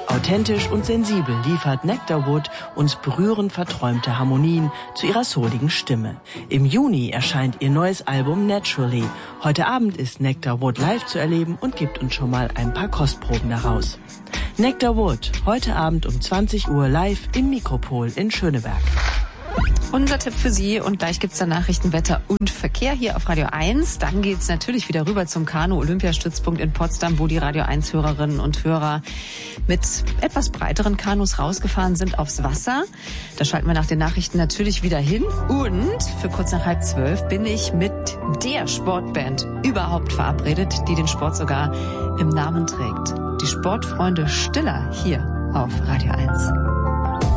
Authentisch und sensibel liefert Nectar Wood uns berührend verträumte Harmonien zu ihrer souligen Stimme. Im Juni erscheint ihr neues Album Naturally. Heute Abend ist Nectar Wood live zu erleben und gibt uns schon mal ein paar Kostproben daraus. Nectar Wood, heute Abend um 20 Uhr live im Mikropol in Schöneberg. Unser Tipp für Sie und gleich gibt's dann Nachrichten, Wetter und Verkehr hier auf Radio 1. Dann geht's natürlich wieder rüber zum Kanu-Olympiastützpunkt in Potsdam, wo die Radio 1-Hörerinnen und Hörer mit etwas breiteren Kanus rausgefahren sind aufs Wasser. Da schalten wir nach den Nachrichten natürlich wieder hin. Und für kurz nach 11:30 bin ich mit der Sportband überhaupt verabredet, die den Sport sogar im Namen trägt. Die Sportfreunde Stiller hier auf Radio 1.